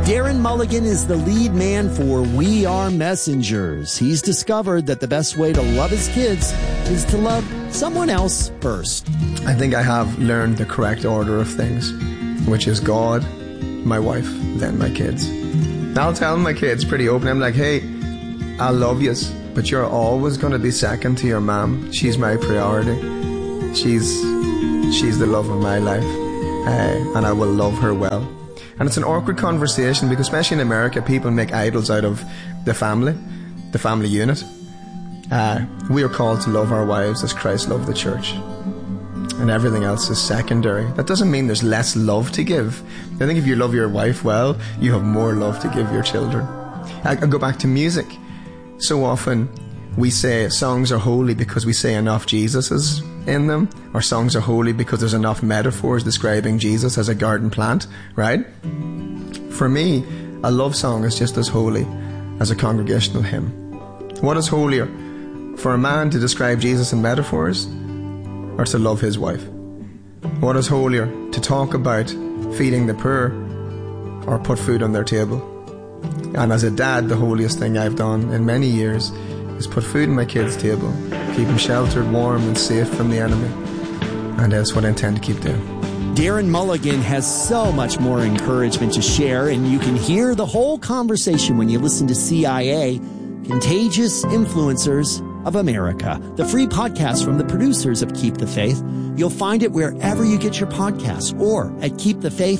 Darren Mulligan is the lead man for We Are Messengers. He's discovered that the best way to love his kids is to love someone else first. I think I have learned the correct order of things, which is God, my wife, then my kids. I'll tell my kids pretty open. I'm like, hey, I love yous, but you're always going to be second to your mom. She's my priority. She's the love of my life, and I will love her well. And it's an awkward conversation because especially in America, people make idols out of the family unit. We are called to love our wives as Christ loved the church. And everything else is secondary. That doesn't mean there's less love to give. I think if you love your wife well, you have more love to give your children. I go back to music. So often we say songs are holy because we say enough Jesuses in them, or songs are holy because there's enough metaphors describing Jesus as a garden plant, right? For me, a love song is just as holy as a congregational hymn. What is holier? For a man to describe Jesus in metaphors, or to love his wife? What is holier? To talk about feeding the poor, or put food on their table? And as a dad, the holiest thing I've done in many years is put food on my kids' table, keep them sheltered, warm and safe from the enemy. And that's what I intend to keep doing. Darren Mulligan has so much more encouragement to share, and you can hear the whole conversation when you listen to CIA, Contagious Influencers of America, the free podcast from the producers of Keep the Faith. You'll find it wherever you get your podcasts or at keepthefaith.org.